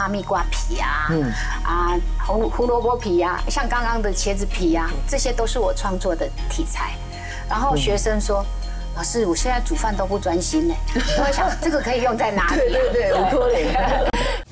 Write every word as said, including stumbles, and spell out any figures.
哈密瓜皮啊，嗯啊红胡萝卜皮啊，像刚刚的茄子皮啊，这些都是我创作的题材。然后学生说。老师，我现在煮饭都不专心呢，我想这个可以用在哪里？ 对对对，我可怜。